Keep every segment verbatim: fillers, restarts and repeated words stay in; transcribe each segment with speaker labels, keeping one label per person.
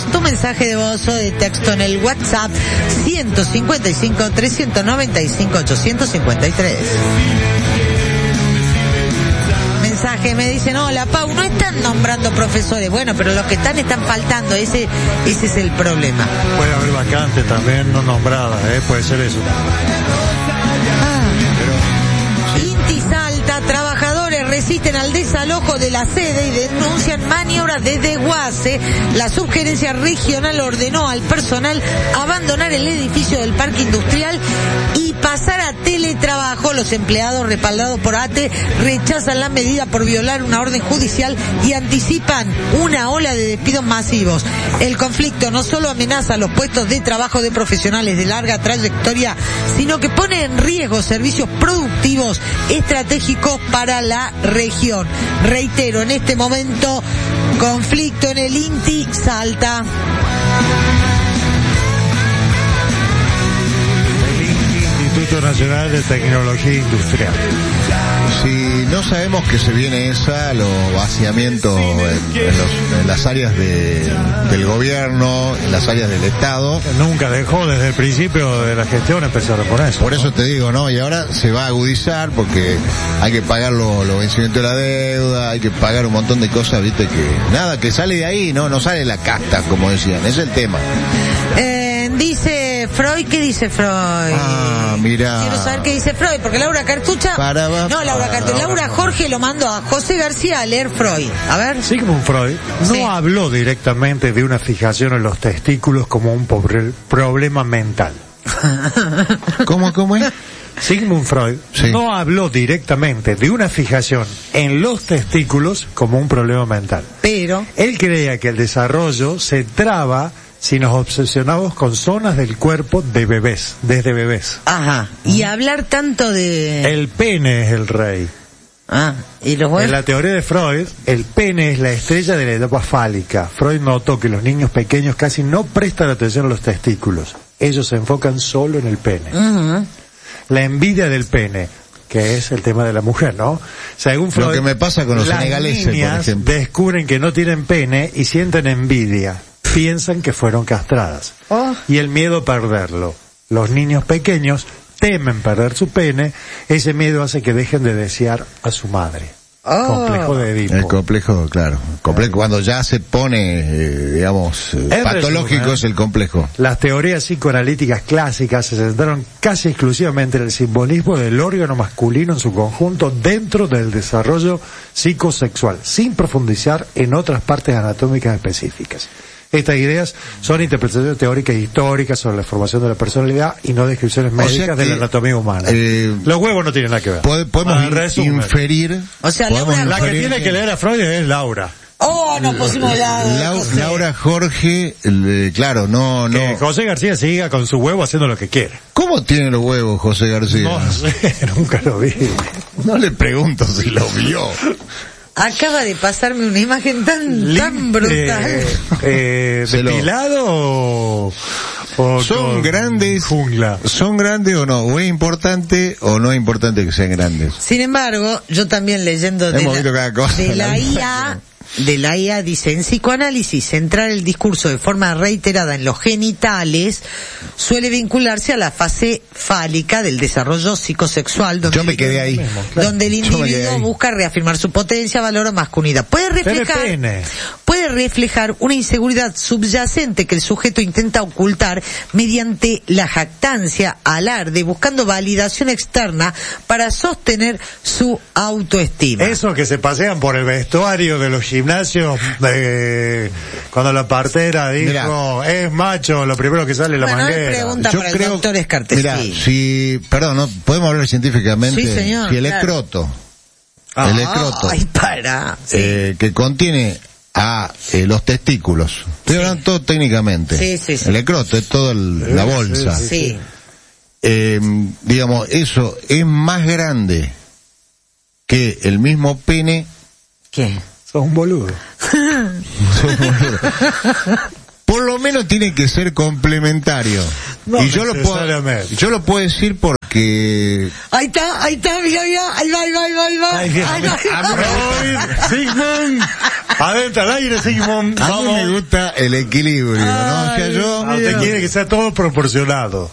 Speaker 1: tu mensaje de voz o de texto en el WhatsApp ciento cincuenta y cinco, trescientos noventa y cinco, ochocientos cincuenta y tres. Mensaje, me dicen, hola Pau, no están nombrando profesores. Bueno, pero los que están están faltando, ese ese es el problema.
Speaker 2: Puede haber vacantes también no nombradas, ¿eh? Puede ser eso.
Speaker 1: Ah. Inti Salta, trabajadores resisten al desalojo de la sede y denuncian maniobras desde Guase. La subgerencia regional ordenó al personal abandonar el edificio del parque industrial y pasar a teletrabajo. Los empleados, respaldados por A T E, rechazan la medida por violar una orden judicial y anticipan una ola de despidos masivos. El conflicto no solo amenaza los puestos de trabajo de profesionales de larga trayectoria, sino que pone en riesgo servicios productivos estratégicos para la región. Reitero, en este momento, conflicto en el Inti Salta.
Speaker 2: Instituto Nacional de Tecnología Industrial.
Speaker 3: Si no sabemos que se viene esa, los vaciamientos en, en, los, en las áreas de, del gobierno, en las áreas del Estado.
Speaker 2: Nunca dejó, desde el principio de la gestión empezaron por eso.
Speaker 3: Por
Speaker 2: ¿no?
Speaker 3: eso te digo, ¿no? Y ahora se va a agudizar porque hay que pagar los lo vencimientos de la deuda, hay que pagar un montón de cosas, viste, que nada, que sale de ahí, no, no sale la casta, como decían, ese es el tema.
Speaker 1: Eh, dice Freud, ¿qué dice Freud?
Speaker 3: Ah, mira.
Speaker 1: Quiero saber qué dice Freud, porque Laura Cartucha...
Speaker 3: Para, va,
Speaker 1: no, Laura
Speaker 3: para,
Speaker 1: Cartucha, Laura
Speaker 3: para.
Speaker 1: Jorge lo mandó a José García a leer Freud. A ver.
Speaker 2: Sigmund Freud no
Speaker 1: Sí.
Speaker 2: habló directamente de una fijación en los testículos como un pobre- problema mental.
Speaker 3: ¿Cómo, cómo es?
Speaker 2: Sigmund Freud
Speaker 3: Sí.
Speaker 2: no habló directamente de una fijación en los testículos como un problema mental.
Speaker 1: Pero...
Speaker 2: Él creía que el desarrollo se traba si nos obsesionamos con zonas del cuerpo de bebés, desde bebés.
Speaker 1: Ajá. Y hablar tanto de...
Speaker 2: El pene es el rey.
Speaker 1: Ah, y los
Speaker 2: En
Speaker 1: buenos...
Speaker 2: la teoría de Freud, el pene es la estrella de la etapa fálica. Freud notó que los niños pequeños casi no prestan atención a los testículos. Ellos se enfocan solo en el pene.
Speaker 1: Uh-huh.
Speaker 2: La envidia del pene, que es el tema de la mujer, ¿no? Según Freud,
Speaker 3: Lo que me pasa con los
Speaker 2: las
Speaker 3: senegaleses, por
Speaker 2: niñas
Speaker 3: ejemplo.
Speaker 2: descubren que no tienen pene y sienten envidia. Piensan que fueron castradas.
Speaker 1: Oh.
Speaker 2: Y el miedo a perderlo. Los niños pequeños temen perder su pene. Ese miedo hace que dejen de desear a su madre.
Speaker 1: Oh.
Speaker 2: Complejo de Edipo.
Speaker 3: El complejo, claro. Complejo, cuando ya se pone, eh, digamos, eh,
Speaker 2: En
Speaker 3: patológico
Speaker 2: resumen,
Speaker 3: es el complejo.
Speaker 2: Las teorías psicoanalíticas clásicas se centraron casi exclusivamente en el simbolismo del órgano masculino en su conjunto dentro del desarrollo psicosexual, sin profundizar en otras partes anatómicas específicas. Estas ideas son interpretaciones teóricas e históricas sobre la formación de la personalidad y no descripciones médicas
Speaker 3: sea
Speaker 2: de
Speaker 3: que,
Speaker 2: la anatomía humana.
Speaker 3: eh,
Speaker 2: Los huevos no tienen nada que ver.
Speaker 3: Pod- Podemos
Speaker 2: Ah, en
Speaker 3: in-
Speaker 2: resumen.
Speaker 3: inferir.
Speaker 1: O sea,
Speaker 3: podemos
Speaker 1: Laura-
Speaker 2: La que
Speaker 3: inferir
Speaker 2: tiene que leer a Freud es Laura.
Speaker 1: Oh, nos pusimos la...
Speaker 3: Lau-
Speaker 1: José.
Speaker 3: Laura Jorge, eh, claro, no, no.
Speaker 2: Que José García siga con su huevo haciendo lo que quiera.
Speaker 3: ¿Cómo tiene los huevos José García?
Speaker 2: No sé, nunca lo vi.
Speaker 3: No le pregunto si lo vio.
Speaker 1: Acaba de pasarme una imagen tan, tan brutal.
Speaker 2: Eh, eh,
Speaker 3: Se lo-
Speaker 2: ¿Depilado o, o
Speaker 3: ¿Son
Speaker 2: con
Speaker 3: grandes?
Speaker 2: jungla?
Speaker 3: ¿Son grandes o no? ¿O es importante o no es importante que sean grandes?
Speaker 1: Sin embargo, yo también leyendo de
Speaker 3: Hemos
Speaker 1: la,
Speaker 3: visto cada cosa.
Speaker 1: de la I A, de la I A dice, en psicoanálisis, centrar el discurso de forma reiterada en los genitales suele vincularse a la fase fálica del desarrollo psicosexual, donde,
Speaker 3: Yo me quedé ahí.
Speaker 1: donde el
Speaker 3: Yo me quedé
Speaker 1: individuo
Speaker 3: ahí.
Speaker 1: busca reafirmar su potencia, valor o masculinidad. Puede reflejar,
Speaker 2: pene.
Speaker 1: puede reflejar una inseguridad subyacente que el sujeto intenta ocultar mediante la jactancia, alarde, buscando validación externa para sostener su autoestima.
Speaker 2: Eso que se pasean por el vestuario de los gimnasios, de, cuando la partera dijo, es macho, lo primero que sale es la
Speaker 1: Bueno, es
Speaker 2: manguera.
Speaker 1: pregunta
Speaker 3: Yo
Speaker 1: para el
Speaker 3: creo,
Speaker 1: doctor Escartesí.
Speaker 3: mira, si, perdón, no podemos hablar científicamente.
Speaker 1: Sí, señor,
Speaker 3: si el
Speaker 1: claro.
Speaker 3: escroto,
Speaker 2: Ah.
Speaker 3: el escroto,
Speaker 1: Ay, para. Sí.
Speaker 3: eh, que contiene a eh, los testículos, estoy hablando todo técnicamente.
Speaker 1: Sí, sí, sí.
Speaker 3: El escroto es toda el- la bolsa.
Speaker 2: sí,
Speaker 1: Sí.
Speaker 3: Eh, digamos, eso es más grande que el mismo pene.
Speaker 1: ¿Qué?
Speaker 2: Sos un boludo.
Speaker 3: Por lo menos tiene que ser complementario.
Speaker 2: No
Speaker 3: y yo lo puedo,
Speaker 2: necesariamente.
Speaker 3: yo lo puedo decir porque
Speaker 1: Ahí está, ahí está, mira, mira, ahí va, ahí va, ahí va, ahí va.
Speaker 2: Ay,
Speaker 1: Ahí va, ahí va.
Speaker 2: Freud, Sigmund, adentro al aire, Sigmund.
Speaker 3: a mí
Speaker 2: Vamos.
Speaker 3: me gusta el equilibrio, ¿no? O sea, yo,
Speaker 2: Ah, usted quiere que sea todo proporcionado.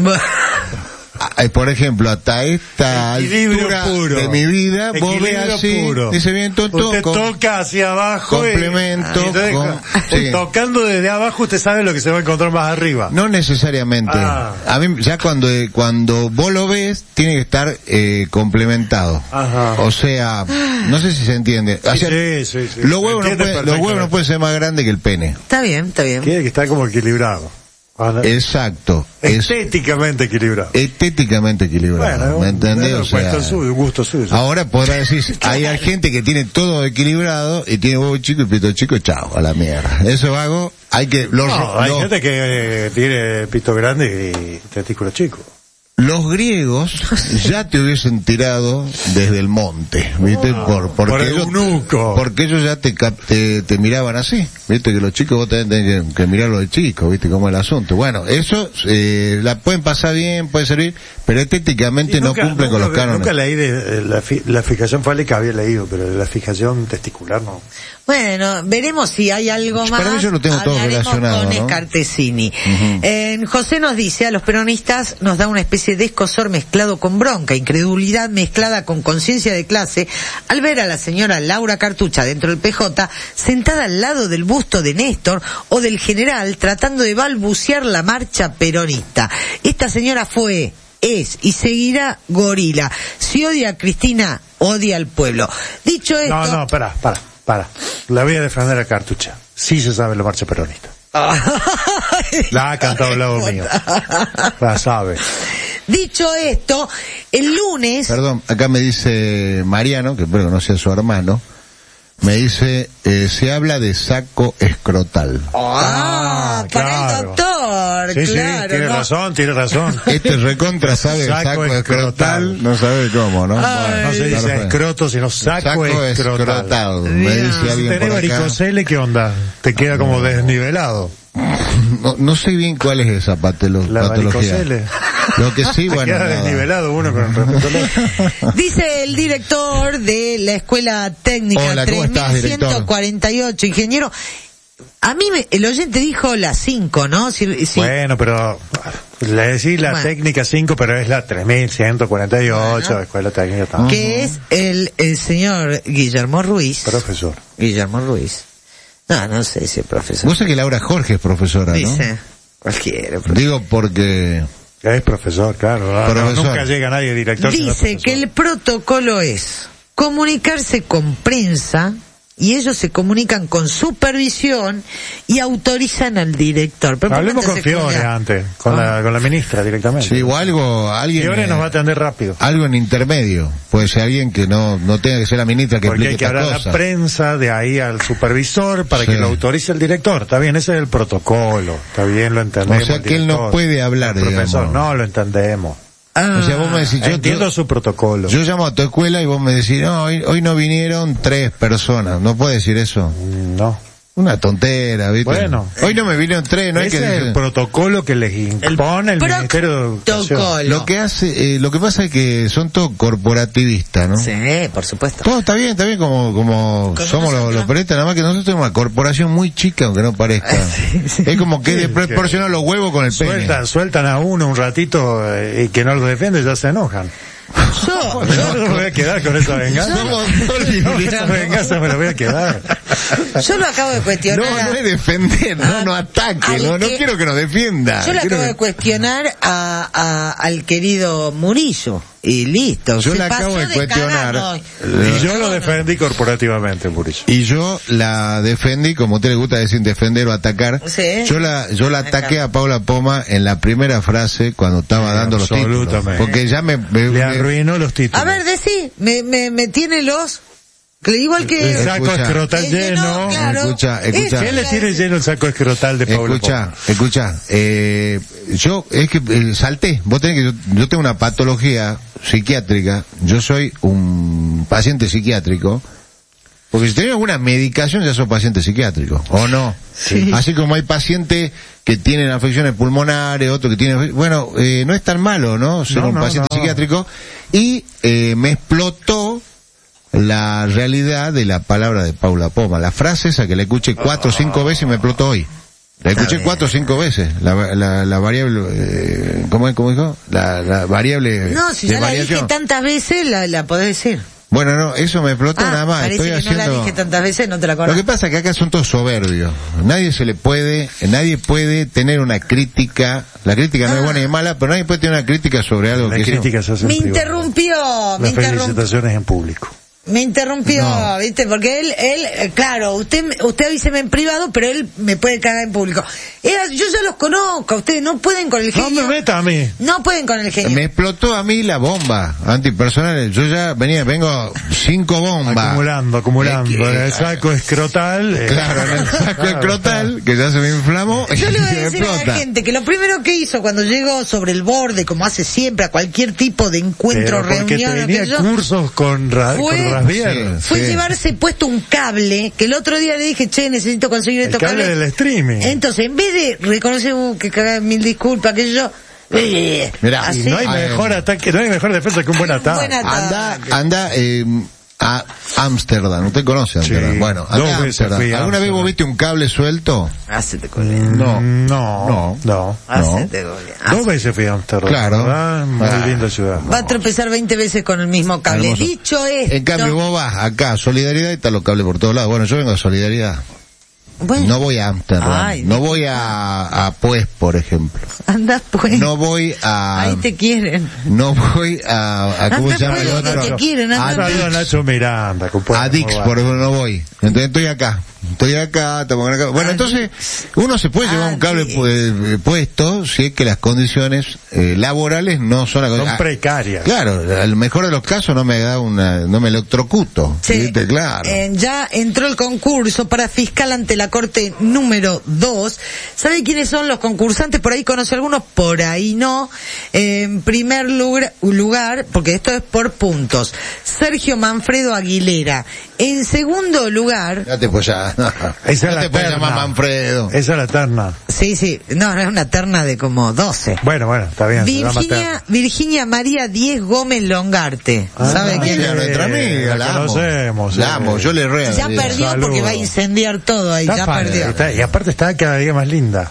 Speaker 3: ah, por ejemplo, hasta esta
Speaker 2: Equilibrio
Speaker 3: altura
Speaker 2: puro.
Speaker 3: de mi vida, vos ves
Speaker 2: Equilibrio
Speaker 3: así,
Speaker 2: puro.
Speaker 3: dice bien tonto,
Speaker 2: Usted
Speaker 3: con-
Speaker 2: toca hacia abajo.
Speaker 3: complemento,
Speaker 2: Y, entonces,
Speaker 3: con-
Speaker 2: eh,
Speaker 3: sí.
Speaker 2: tocando desde abajo, usted sabe lo que se va a encontrar más arriba.
Speaker 3: No necesariamente.
Speaker 2: Ah.
Speaker 3: A mí, ya cuando, cuando vos lo ves, tiene que estar eh, complementado.
Speaker 2: Ajá.
Speaker 3: O sea, no sé si se entiende. O sea,
Speaker 2: Sí, sí, sí.
Speaker 3: los huevos no
Speaker 2: Entiende
Speaker 3: pueden, los huevos no
Speaker 2: perfectamente.
Speaker 3: pueden ser más grandes que el pene.
Speaker 1: Está bien, está bien.
Speaker 2: Quiere que estar como equilibrado.
Speaker 3: Exacto. Es
Speaker 2: Estéticamente equilibrado.
Speaker 3: estéticamente equilibrado. ¿Me entendés?
Speaker 2: Bueno,
Speaker 3: O sea,
Speaker 2: cuestión suya, un gusto suyo.
Speaker 3: ahora podrá decir, hay gente que tiene todo equilibrado y tiene huevo chico y pito chico, chao, a la mierda. Eso hago, hay que, los,
Speaker 2: No, hay
Speaker 3: los-
Speaker 2: gente que eh, tiene pito grande y testículo chico.
Speaker 3: los griegos ya te hubiesen tirado desde el monte, ¿viste? por, porque
Speaker 2: por
Speaker 3: ellos,
Speaker 2: eunuco.
Speaker 3: porque ellos ya te, cap- te, te miraban así, ¿viste? Que los chicos vos tenés que, que mirarlo de chicos, ¿viste? Como el asunto. Bueno, eso, eh, la pueden pasar bien, puede servir, pero estéticamente
Speaker 2: Y
Speaker 3: no
Speaker 2: nunca-
Speaker 3: cumplen con
Speaker 2: nunca-
Speaker 3: los cánones.
Speaker 2: Nunca leí de, de la, fi- la fijación fálica, había leído, pero de la fijación testicular no.
Speaker 1: Bueno, veremos si hay algo más.
Speaker 3: Para mí yo lo tengo todo
Speaker 1: Hablaremos
Speaker 3: relacionado,
Speaker 1: con
Speaker 3: ¿no?
Speaker 1: Escartesini.
Speaker 3: Ujú.
Speaker 1: Eh, José nos dice, a los peronistas nos da una especie de escozor mezclado con bronca, incredulidad mezclada con conciencia de clase, al ver a la señora Laura Cartucha dentro del P J, sentada al lado del busto de Néstor o del general, tratando de balbucear la marcha peronista. Esta señora fue, es y seguirá gorila. Si odia a Cristina, odia al pueblo. Dicho esto...
Speaker 2: No, no, para, para, para. La voy a defender a Cartucha. Sí se sabe la marcha peronista. La ha cantado al lado mío. La sabe.
Speaker 1: Dicho esto, el lunes...
Speaker 3: Perdón, acá me dice Mariano, que espero que no sea su hermano, me dice, eh, se habla de saco escrotal.
Speaker 1: Ah,
Speaker 2: Ah,
Speaker 1: para
Speaker 2: claro.
Speaker 1: el doctor,
Speaker 2: Sí,
Speaker 1: claro.
Speaker 2: sí, tiene
Speaker 1: ¿no?
Speaker 2: razón, tiene razón.
Speaker 3: Este recontra sabe
Speaker 2: Saco
Speaker 3: saco,
Speaker 2: escrotal.
Speaker 3: escrotal, no sabe cómo, ¿no?
Speaker 1: Ay,
Speaker 2: No se
Speaker 3: claro,
Speaker 2: dice
Speaker 3: pues.
Speaker 2: escroto, sino saco,
Speaker 3: Saco
Speaker 2: escrotal.
Speaker 3: escrotal, me dice
Speaker 2: Si
Speaker 3: alguien
Speaker 2: tenés
Speaker 3: por acá.
Speaker 2: varicocele, ¿qué onda? Te queda como desnivelado.
Speaker 3: No, no sé bien cuál es esa patolo-
Speaker 2: La
Speaker 3: patología.
Speaker 2: varicocele.
Speaker 3: Lo que sí,
Speaker 2: Te
Speaker 3: bueno,
Speaker 2: queda
Speaker 3: nada.
Speaker 2: desnivelado uno con respecto al otro.
Speaker 1: Dice el director de la Escuela Técnica
Speaker 3: Hola, ¿cómo estás,
Speaker 1: tres mil ciento cuarenta y ocho, ingeniero. A mí me- el oyente dijo la cinco, ¿no? Si, si-
Speaker 2: Bueno, pero le decís la
Speaker 1: Bueno.
Speaker 2: técnica cinco, pero es la tres mil ciento cuarenta y ocho,
Speaker 1: Bueno.
Speaker 2: escuela técnica también.
Speaker 1: que es el, el señor Guillermo Ruiz.
Speaker 2: Profesor.
Speaker 1: Guillermo Ruiz. No, no sé si es profesor.
Speaker 3: Vos sabés que Laura Jorge es profesora, ¿no?
Speaker 1: Dice, cualquiera.
Speaker 3: Digo porque...
Speaker 2: Es profesor, claro. Ah, no,
Speaker 3: Profesor.
Speaker 2: nunca llega nadie director. sino
Speaker 1: Dice
Speaker 2: profesor.
Speaker 1: que el protocolo es comunicarse con prensa y ellos se comunican con supervisión y autorizan al director. Pero
Speaker 2: Hablemos con
Speaker 1: pónganse
Speaker 2: Fiore
Speaker 1: la-
Speaker 2: antes, con,
Speaker 1: Ah.
Speaker 2: la, con la ministra directamente.
Speaker 3: Sí, o algo, alguien...
Speaker 2: Fiore
Speaker 3: eh,
Speaker 2: nos va a atender rápido.
Speaker 3: algo en intermedio. Puede ser alguien que no, no tenga que ser la ministra que
Speaker 2: Porque hay
Speaker 3: explique
Speaker 2: que
Speaker 3: esta
Speaker 2: hablar a
Speaker 3: cosa.
Speaker 2: la prensa, de ahí al supervisor, para
Speaker 3: Sí.
Speaker 2: que lo autorice el director. Está bien, ese es el protocolo. Está bien, lo entendemos.
Speaker 3: O sea
Speaker 2: el
Speaker 3: que él no
Speaker 2: director.
Speaker 3: puede hablar,
Speaker 2: El profesor,
Speaker 3: digamos.
Speaker 2: no, lo entendemos.
Speaker 1: Ah,
Speaker 3: O sea, vos me decís, yo,
Speaker 2: Entiendo
Speaker 3: yo,
Speaker 2: su protocolo.
Speaker 3: yo llamo a tu escuela y vos me decís, no, hoy, hoy no vinieron tres personas. No puede decir eso.
Speaker 2: Mm, No.
Speaker 3: Una tontera, ¿viste?
Speaker 2: Bueno.
Speaker 3: Hoy no me vinieron tres, no hay
Speaker 2: Ese
Speaker 3: que
Speaker 2: es el
Speaker 3: decir-
Speaker 2: protocolo que les impone el, Ministerio de Educación.
Speaker 1: protocolo.
Speaker 3: Lo que hace, eh, lo que pasa es que son todos corporativistas, ¿no?
Speaker 1: Sí, por supuesto.
Speaker 3: Todo está bien, está bien como, como
Speaker 1: Con
Speaker 3: somos los,
Speaker 1: nosotros.
Speaker 3: los periodistas, nada más que nosotros tenemos una corporación muy chica, aunque no parezca. Es como que
Speaker 2: Sí,
Speaker 3: de proporcionar los huevos con el pene.
Speaker 2: Sueltan, sueltan a uno un ratito eh, y que no lo defiende, ya se enojan.
Speaker 1: Yo,
Speaker 2: Yo no me voy a quedar con esa venganza.
Speaker 3: Somos
Speaker 2: No, esa venganza me la voy a quedar.
Speaker 1: yo lo acabo de cuestionar.
Speaker 3: No,
Speaker 1: a-
Speaker 3: no es defender, no, no ataque,
Speaker 1: al
Speaker 3: no, no
Speaker 1: que-
Speaker 3: quiero que nos defienda.
Speaker 1: Yo le
Speaker 3: Quiero
Speaker 1: acabo
Speaker 3: que-
Speaker 1: de cuestionar a, a- al querido Murillo. Y listo.
Speaker 3: Yo
Speaker 1: se
Speaker 3: le acabo
Speaker 1: pasó
Speaker 3: de cuestionar.
Speaker 1: cagado.
Speaker 2: Y yo lo defendí corporativamente, Murillo.
Speaker 3: Y yo la defendí, como a usted le gusta decir defender o atacar.
Speaker 1: Sí.
Speaker 3: Yo la, yo la ataqué a Paula Poma en la primera frase cuando estaba
Speaker 2: Sí,
Speaker 3: dando los títulos.
Speaker 2: absolutamente.
Speaker 3: Porque ya me, me-
Speaker 2: Le
Speaker 3: me-
Speaker 2: arruinó los títulos.
Speaker 1: A ver, decí, me, me, me tiene los... que igual que...
Speaker 2: El saco
Speaker 3: Escucha.
Speaker 2: escrotal
Speaker 1: Eh, lleno,
Speaker 2: lleno.
Speaker 1: claro.
Speaker 3: Escucha, escucha.
Speaker 2: ¿Qué le tiene lleno el saco escrotal de Pablo
Speaker 3: Escucha,
Speaker 2: Poma?
Speaker 3: escucha, eh, yo, es que eh, salté, vos tenés que, yo, yo tengo una patología psiquiátrica, yo soy un paciente psiquiátrico, Porque si tenés alguna medicación ya sos paciente psiquiátrico, ¿o no?
Speaker 1: Sí.
Speaker 3: Así como hay pacientes que tienen afecciones pulmonares, otros que tienen... Bueno, eh, no es tan malo, ¿no? Ser
Speaker 2: No,
Speaker 3: un
Speaker 2: no,
Speaker 3: paciente
Speaker 2: no.
Speaker 3: psiquiátrico. Y eh, me explotó la realidad de la palabra de Paula Poma. La frase esa que la escuché cuatro o cinco veces y me explotó hoy. La escuché cuatro o cinco veces. La, la, la variable... Eh, ¿Cómo es? ¿Cómo dijo? La, la variable
Speaker 1: No, si
Speaker 3: de
Speaker 1: ya la
Speaker 3: variación.
Speaker 1: dije tantas veces, la, la podés decir.
Speaker 3: Bueno, no, eso me explotó
Speaker 1: Ah,
Speaker 3: nada más.
Speaker 1: parece
Speaker 3: Estoy
Speaker 1: que
Speaker 3: haciendo...
Speaker 1: no la dije tantas veces, no te la acordás.
Speaker 3: Lo que pasa es que acá son todos soberbios. Nadie se le puede, nadie puede tener una crítica. La crítica no
Speaker 1: Ah.
Speaker 3: es buena ni mala, pero nadie puede tener una crítica sobre algo
Speaker 2: La
Speaker 3: que
Speaker 2: crítica se hace en
Speaker 1: Me
Speaker 2: privado.
Speaker 1: interrumpió, me
Speaker 2: Las
Speaker 1: interrumpió.
Speaker 2: felicitaciones en público.
Speaker 1: Me interrumpió,
Speaker 3: No.
Speaker 1: ¿viste? Porque él, él, eh, claro, usted, usted avíseme en privado, pero él me puede cagar en público. Era- yo ya los conozco, ustedes no pueden con el
Speaker 2: No
Speaker 1: genio.
Speaker 2: me meta a mí.
Speaker 1: No pueden con el genio.
Speaker 3: Me explotó a mí la bomba antipersonal. Yo ya venía, vengo cinco bombas.
Speaker 2: Acumulando, acumulando.
Speaker 3: Eh, que-
Speaker 2: En el saco escrotal. eh,
Speaker 3: Claro, en el saco
Speaker 2: claro,
Speaker 3: escrotal, que ya se me inflamó y
Speaker 1: Yo le voy a
Speaker 3: se me
Speaker 1: decir a la
Speaker 3: explota.
Speaker 1: gente que lo primero que hizo cuando llegó sobre el borde, como hace siempre, a cualquier tipo de encuentro,
Speaker 2: Pero porque
Speaker 1: reunión,
Speaker 2: tenía
Speaker 1: aquello,
Speaker 2: cursos con, ra
Speaker 1: Fue-
Speaker 2: con Rasbier.
Speaker 3: Sí.
Speaker 1: fue llevarse puesto un cable, que el otro día le dije, che, necesito conseguir
Speaker 2: El
Speaker 1: estos
Speaker 2: cable
Speaker 1: cables.
Speaker 2: del streaming.
Speaker 1: Entonces, en vez de reconocer uh, que cagá, mil disculpas, que yo, eh,
Speaker 3: Mirá,
Speaker 1: así,
Speaker 2: Y no hay
Speaker 3: Ah,
Speaker 2: mejor ataque, no hay mejor defensa que un buen
Speaker 1: Un
Speaker 2: ataque.
Speaker 1: buen ataque.
Speaker 3: Anda, anda, eh, a Ámsterdam. ¿Usted conoce Ámsterdam?
Speaker 2: Sí,
Speaker 3: bueno,
Speaker 2: dos
Speaker 3: anda a
Speaker 2: veces
Speaker 3: Ámsterdam.
Speaker 2: fui a
Speaker 3: ¿Alguna vez vos
Speaker 2: Ámsterdam.
Speaker 3: viste un cable suelto?
Speaker 1: hacete colea.
Speaker 3: No.
Speaker 2: No,
Speaker 3: No.
Speaker 2: no.
Speaker 1: Hacete colea.
Speaker 2: Dos veces fui a Amsterdam.
Speaker 3: Claro.
Speaker 2: ¿verdad? Muy
Speaker 3: Ah.
Speaker 2: linda ciudad.
Speaker 1: Va a tropezar veinte veces con el mismo cable.
Speaker 3: Hermoso.
Speaker 1: Dicho esto,
Speaker 3: En cambio vos vas acá a Solidaridad y están los cables por todos lados. Bueno, yo vengo a Solidaridad.
Speaker 1: bueno,
Speaker 3: No voy a Ámsterdam.
Speaker 1: Ay,
Speaker 3: no
Speaker 1: Dios.
Speaker 3: voy a, a Pues, por ejemplo.
Speaker 1: anda pues.
Speaker 3: No voy a...
Speaker 1: Ahí te quieren.
Speaker 3: No voy a... a ¿Cómo
Speaker 1: Anda
Speaker 3: se llama
Speaker 1: pues,
Speaker 3: el
Speaker 1: que
Speaker 3: otro?
Speaker 1: te quieren, anda
Speaker 3: A
Speaker 1: pues.
Speaker 2: Saludos a Nacho Miranda. compadre.
Speaker 3: A Dix, por ejemplo, no voy. Entonces estoy acá. Estoy acá, estamos acá. Bueno, entonces, uno se puede llevar un cable
Speaker 1: Adix.
Speaker 3: pu- eh, puesto si es que las condiciones eh, laborales no son las
Speaker 2: Son
Speaker 3: condiciones.
Speaker 2: precarias.
Speaker 3: Claro, al mejor de los casos no me da una, no me electrocuto.
Speaker 1: Sí.
Speaker 3: ¿Viste? Claro.
Speaker 1: Eh, ya entró el concurso para fiscal ante la Corte número dos. ¿Sabe quiénes son los concursantes? Por ahí conoce algunos, por ahí no. Eh, en primer lugar, lugar, porque esto es por puntos, Sergio Manfredo Aguilera. En segundo lugar,
Speaker 3: Ya te puedes ya.
Speaker 2: Esa es
Speaker 3: no
Speaker 2: la
Speaker 3: te puedes
Speaker 2: terna.
Speaker 3: llamar Manfredo.
Speaker 2: Esa es la terna.
Speaker 1: sí, sí, no, no es una terna de como doce.
Speaker 2: Bueno, bueno, está bien. se llama
Speaker 1: Virginia,
Speaker 2: terna.
Speaker 1: Virginia María Diez Gómez Longarte.
Speaker 2: Ah,
Speaker 1: ¿Sabe quién
Speaker 3: Amiga,
Speaker 1: es?
Speaker 3: nuestra amiga,
Speaker 2: la
Speaker 3: la amo.
Speaker 2: conocemos,
Speaker 3: La
Speaker 2: sí.
Speaker 3: amo, yo le ruego.
Speaker 1: Ya perdió
Speaker 2: Saludo.
Speaker 1: porque va a incendiar todo ahí,
Speaker 2: Está
Speaker 1: ya
Speaker 2: padre,
Speaker 1: perdió.
Speaker 2: está- y aparte está cada día más linda.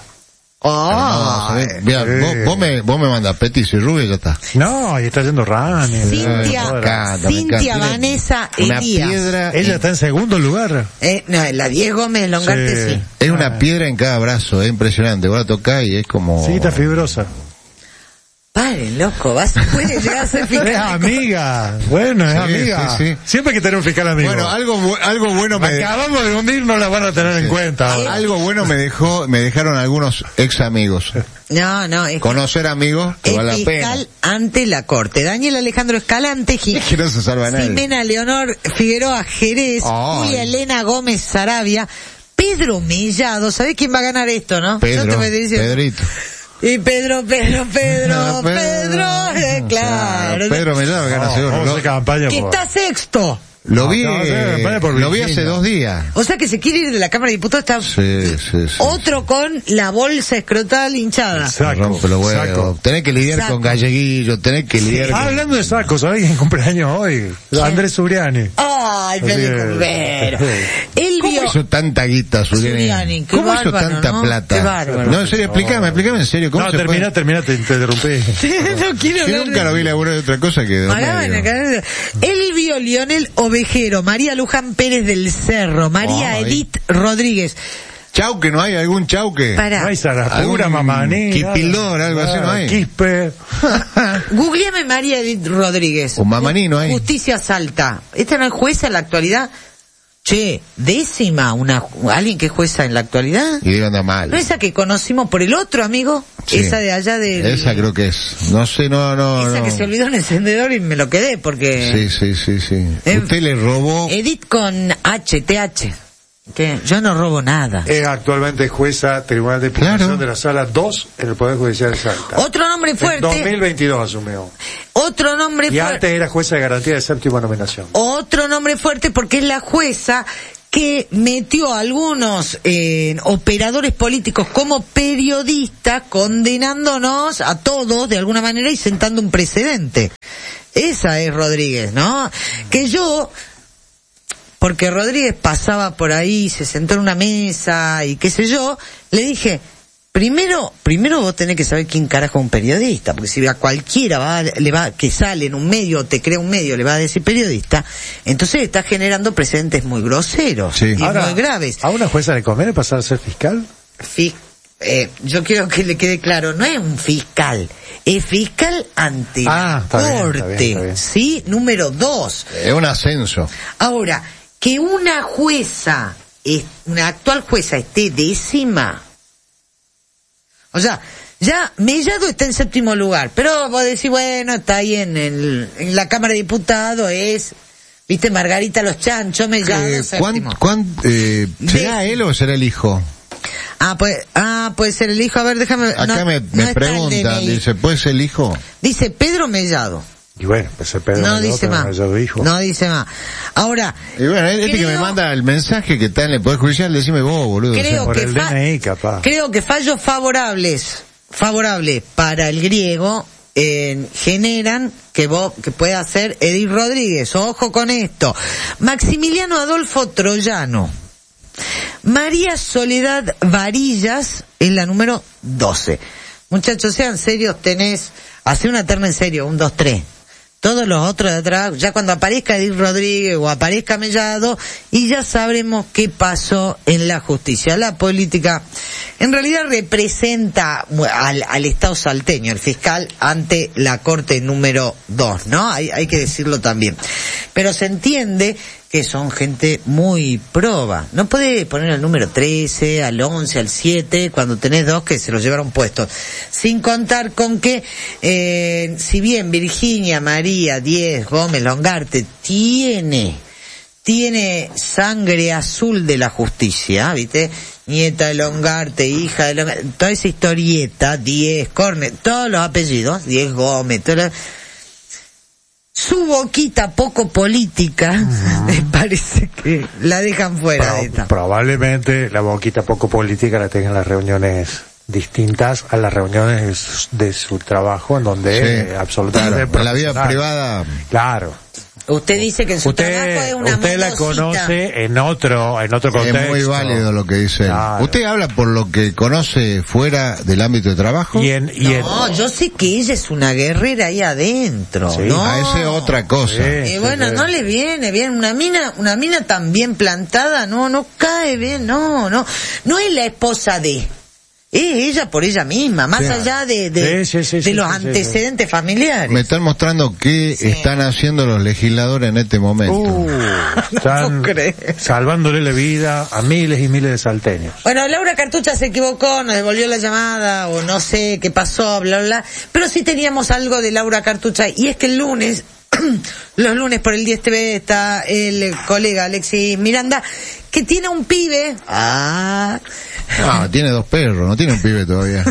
Speaker 1: Oh,
Speaker 3: Mira,
Speaker 2: sí.
Speaker 3: vos, vos me, vos me mandas Petis y Rubio y ya está.
Speaker 2: No, y está yendo Rani.
Speaker 1: Cintia,
Speaker 2: Toda la-
Speaker 3: encanta, me
Speaker 1: Cintia
Speaker 3: encanta.
Speaker 1: Vanessa
Speaker 3: Una
Speaker 1: Elías.
Speaker 3: piedra.
Speaker 2: Ella está en segundo lugar.
Speaker 1: Eh, no, la Diez Gómez Longarte
Speaker 2: Sí.
Speaker 1: sí.
Speaker 3: Es una piedra en cada brazo, es impresionante. Vos la tocás y es como...
Speaker 2: Sí, está fibrosa.
Speaker 1: Paren, loco, vas, puede llegar a ser
Speaker 2: Es
Speaker 1: fiscal.
Speaker 2: amiga. Bueno, es
Speaker 3: Sí,
Speaker 2: amiga.
Speaker 3: sí, sí.
Speaker 2: Siempre hay que tener un fiscal amigo.
Speaker 3: Bueno, algo, bu- algo bueno me...
Speaker 2: Acabamos de hundir, no la van a tener en cuenta.
Speaker 3: a- Algo bueno me dejó, me dejaron algunos ex amigos.
Speaker 1: No, no, es,
Speaker 3: Conocer amigos que
Speaker 1: es
Speaker 3: vale la pena.
Speaker 1: fiscal ante la Corte. Daniel Alejandro Escalante, Gi-
Speaker 3: Es que no se salva nadie.
Speaker 1: Jimena Leonor Figueroa Jerez,
Speaker 3: Ay.
Speaker 1: Julia Elena Gómez Sarabia, Pedro Mellado. ¿Sabés quién va a ganar esto, no? Yo te
Speaker 3: Pedro,
Speaker 1: voy a decir.
Speaker 3: Pedrito.
Speaker 1: Y Pedro, Pedro, Pedro,
Speaker 3: Pedro.
Speaker 1: Pedro, eh, claro.
Speaker 3: Pedro Mellado gana
Speaker 2: No,
Speaker 3: seguro.
Speaker 2: vamos a
Speaker 3: Lo,
Speaker 2: hacer campaña
Speaker 1: Que
Speaker 2: por...
Speaker 1: está sexto.
Speaker 3: lo vi,
Speaker 2: No, no,
Speaker 3: eh,
Speaker 2: vaya por
Speaker 3: lo vi
Speaker 2: Virginia.
Speaker 3: hace dos días.
Speaker 1: O sea que se quiere ir de la Cámara de Diputados, está
Speaker 3: Sí, sí, sí.
Speaker 1: otro con la bolsa escrotal hinchada.
Speaker 3: Me
Speaker 2: Saco,
Speaker 3: rompe los huevos.
Speaker 2: saco.
Speaker 3: Tenés que lidiar
Speaker 1: Saco.
Speaker 3: con galleguillo, tenés que lidiar
Speaker 2: Ah,
Speaker 3: con...
Speaker 2: hablando de sacos, ¿sabés quién cumpleaños hoy? Andrés Suriani.
Speaker 1: Ay,
Speaker 2: Así
Speaker 1: feliz
Speaker 2: es.
Speaker 1: cumpleaños. Él
Speaker 3: ¿Cómo
Speaker 1: vio...
Speaker 3: hizo tanta guita, Zuliani?
Speaker 1: Zuliani, qué
Speaker 3: ¿Cómo hizo
Speaker 1: bárbaro,
Speaker 3: tanta
Speaker 1: ¿no?
Speaker 3: plata?
Speaker 1: Qué bárbaro.
Speaker 3: No, en serio, explícame, explícame en serio. ¿Cómo
Speaker 2: No,
Speaker 3: se
Speaker 2: termina,
Speaker 3: puede?
Speaker 2: termina, te, te interrumpí.
Speaker 1: no quiero
Speaker 3: Yo
Speaker 1: hablar
Speaker 3: nunca
Speaker 1: de-
Speaker 3: lo vi laburar de otra cosa que de
Speaker 1: Pagaba en la
Speaker 3: medio.
Speaker 1: cadena. Él vio Lionel Ovejero, María Luján Pérez del Cerro, María
Speaker 3: Ay.
Speaker 1: Edith Rodríguez.
Speaker 3: Chauque, ¿no hay? ¿Algún chauque?
Speaker 1: Para,
Speaker 2: No hay Sarapura,
Speaker 3: Algún
Speaker 2: Mamaní.
Speaker 3: Quipildor, algo así, ¿no hay?
Speaker 2: Quispe.
Speaker 1: googleame María Edith Rodríguez.
Speaker 3: O Mamaní, ¿no hay?
Speaker 1: Justicia Salta. ¿Esta no es jueza en la actualidad? Che, décima, una, alguien que es jueza en la actualidad.
Speaker 3: Y digo, anda mal.
Speaker 1: ¿No esa que conocimos por el otro amigo?
Speaker 3: Sí.
Speaker 1: Esa de allá de...
Speaker 3: Esa creo que es. No sé, no, no,
Speaker 1: Esa
Speaker 3: no.
Speaker 1: que se olvidó en el encendedor y me lo quedé porque...
Speaker 3: Sí, sí, sí, sí.
Speaker 1: Eh,
Speaker 3: Usted le robó...
Speaker 1: Edith con H, T H. ¿Qué? Yo no robo nada.
Speaker 2: Es actualmente jueza Tribunal de Impugnación
Speaker 3: Claro.
Speaker 2: de la Sala dos en el Poder Judicial de Salta.
Speaker 1: Otro nombre fuerte.
Speaker 2: En dos mil veintidós asumió.
Speaker 1: Otro nombre
Speaker 2: Y
Speaker 1: fuerte.
Speaker 2: antes era jueza de garantía de séptima nominación.
Speaker 1: Otro nombre fuerte porque es la jueza que metió a algunos eh, operadores políticos como periodistas, condenándonos a todos de alguna manera y sentando un precedente. Esa es Rodríguez, ¿no? Que yo, porque Rodríguez pasaba por ahí, se sentó en una mesa y qué sé yo, le dije, primero, primero vos tenés que saber quién carajo es un periodista, porque si a cualquiera va, le va, que sale en un medio, te crea un medio, le va a decir periodista, entonces está generando precedentes muy groseros
Speaker 3: Sí.
Speaker 1: y
Speaker 2: Ahora,
Speaker 1: muy graves.
Speaker 2: ¿a una jueza le conviene pasar a ser fiscal?
Speaker 1: Fi- eh, yo quiero que le quede claro, no es un fiscal, es fiscal ante
Speaker 2: Ah,
Speaker 1: la
Speaker 2: está bien,
Speaker 1: corte,
Speaker 2: está bien, está bien.
Speaker 1: ¿sí? Número dos.
Speaker 3: Es un ascenso.
Speaker 1: Ahora, que una jueza, es- una actual jueza esté décima, o sea, ya Mellado está en séptimo lugar, pero vos decís, bueno, está ahí en, el, en la Cámara de Diputados, es, viste, Margarita Los Chanchos, Mellado,
Speaker 3: Eh,
Speaker 1: séptimo.
Speaker 3: ¿cuán- cuán- eh, ¿Será
Speaker 1: De-
Speaker 3: él o será el hijo?
Speaker 1: Ah, pues, ah, puede ser el hijo, a ver, déjame...
Speaker 3: Acá
Speaker 1: no-
Speaker 3: me,
Speaker 1: no
Speaker 3: me
Speaker 1: está el
Speaker 3: preguntan,
Speaker 1: D N I.
Speaker 3: dice, ¿puede ser el hijo?
Speaker 1: Dice Pedro Mellado.
Speaker 2: Y bueno, pues el Pedro
Speaker 1: No
Speaker 2: Mellado,
Speaker 1: dice
Speaker 2: Pedro
Speaker 1: más.
Speaker 2: Mellado hijo.
Speaker 1: No dice más. Ahora,
Speaker 3: Y bueno, este que me
Speaker 1: creo-
Speaker 3: manda el mensaje que está en el Poder Judicial, decime vos, boludo.
Speaker 1: creo
Speaker 2: por
Speaker 1: que
Speaker 2: el
Speaker 1: fa-
Speaker 2: D N I, capaz.
Speaker 1: creo que fallos favorables, favorables para el griego, eh, generan que vos, que pueda ser Edith Rodríguez. Ojo con esto. Maximiliano Adolfo Troyano. María Soledad Varillas es la número doce. Muchachos, sean serios, tenés, hace una terna en serio, un, dos, tres. Todos los otros de atrás, ya cuando aparezca Edith Rodríguez o aparezca Mellado, y ya sabremos qué pasó en la justicia. La política, en realidad representa al, al Estado salteño, el fiscal, ante la Corte número dos, ¿no? Hay, hay que decirlo también. Pero se entiende que son gente muy proba. No podés poner el número trece, al once, al siete, cuando tenés dos que se los llevaron puestos. Sin contar con que, eh, si bien Virginia, María, Diez, Gómez, Longarte tiene, tiene sangre azul de la justicia, ¿viste? Nieta de Longarte, hija de Longarte, toda esa historieta, Diez, Corne, todos los apellidos, Diez Gómez, todo lo- su boquita poco política, me parece que la dejan fuera
Speaker 2: Pro-
Speaker 1: de esta.
Speaker 2: Probablemente la boquita poco política la tenga en las reuniones distintas a las reuniones de su, de su trabajo, en donde
Speaker 3: Sí,
Speaker 2: eh, absolutamente
Speaker 3: claro, en la vida
Speaker 2: profesional.
Speaker 3: privada.
Speaker 2: Claro.
Speaker 1: Usted dice que en su trabajo es
Speaker 2: Usted,
Speaker 1: una
Speaker 2: usted la
Speaker 1: modosita.
Speaker 2: conoce en otro, en otro contexto.
Speaker 3: Es muy válido lo que dice él.
Speaker 2: Claro.
Speaker 3: ¿Usted habla por lo que conoce fuera del ámbito de trabajo?
Speaker 2: Y en, y en-
Speaker 1: No, yo sé que ella es una guerrera ahí adentro,
Speaker 2: Sí.
Speaker 1: ¿no?
Speaker 3: A ese otra cosa.
Speaker 2: Sí.
Speaker 1: Eh, bueno, no le viene bien, una mina, una mina tan bien plantada, no, no cae bien, no, no, no es la esposa de, es ella por ella misma, más
Speaker 2: Sí.
Speaker 1: allá de, de,
Speaker 2: Sí, sí, sí,
Speaker 1: de
Speaker 2: sí,
Speaker 1: los
Speaker 2: sí, sí,
Speaker 1: antecedentes familiares.
Speaker 3: Me están mostrando qué
Speaker 1: Sí.
Speaker 3: están haciendo los legisladores en este momento.
Speaker 2: Uh, están
Speaker 1: puedo creer.
Speaker 2: salvándole la vida a miles y miles de salteños.
Speaker 1: Bueno, Laura Cartucha se equivocó, nos devolvió la llamada, o no sé qué pasó, bla, bla, bla, pero sí teníamos algo de Laura Cartucha, y es que el lunes, los lunes por el diez T V está el colega Alexis Miranda, que tiene un pibe, ah,
Speaker 3: Ah, tiene dos perros, no tiene un pibe todavía.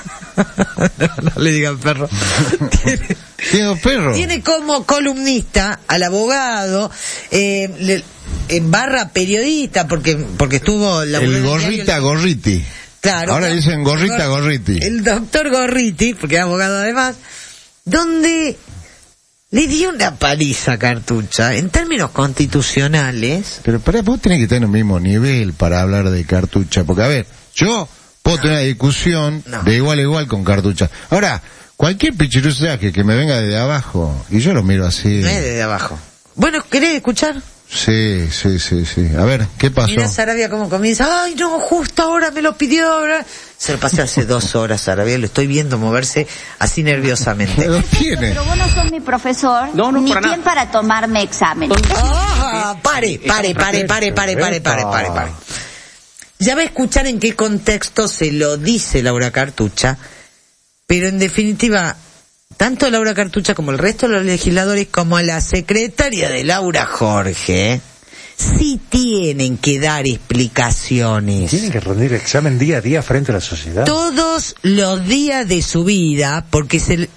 Speaker 1: no, no le digan perro, tiene,
Speaker 3: ¿Tiene dos perros?
Speaker 1: tiene como columnista al abogado, eh, le- en barra periodista, porque, porque estuvo
Speaker 3: El
Speaker 1: laburando en el
Speaker 3: gorrita
Speaker 1: diario-
Speaker 3: gorriti.
Speaker 1: Claro.
Speaker 3: Ahora dicen gorrita gorriti.
Speaker 1: El doctor Gorriti, porque es abogado además, donde le dio una paliza a Cartucha en términos constitucionales.
Speaker 3: Pero para vos tenés que estar en el mismo nivel para hablar de Cartucha, porque a ver, yo puedo tener una discusión
Speaker 1: No.
Speaker 3: de igual a igual con Cartucha. Ahora, cualquier pichirusaje que me venga desde abajo, y yo lo miro así.
Speaker 1: No es desde abajo. Bueno, ¿querés escuchar?
Speaker 3: Sí, sí, sí, sí. A ver, ¿qué pasó?
Speaker 1: Mira Sarabia cómo comienza. Ay, no, justo ahora me lo pidió. Ahora. Se lo pasé hace dos horas, Sarabia. Lo estoy viendo moverse así nerviosamente.
Speaker 3: Lo tiene.
Speaker 4: Pero vos no sos mi profesor,
Speaker 5: No, no,
Speaker 4: ni
Speaker 5: para
Speaker 4: quien
Speaker 5: nada.
Speaker 4: para tomarme examen.
Speaker 1: Ah, pare, pare, pare, pare, pare, pare, pare, pare, pare. Ya va a escuchar en qué contexto se lo dice Laura Cartucha, pero en definitiva, tanto Laura Cartucha como el resto de los legisladores, como la secretaria de Laura Jorge, sí tienen que dar explicaciones.
Speaker 2: Tienen que rendir examen día a día frente a la sociedad.
Speaker 1: Todos los días de su vida, porque se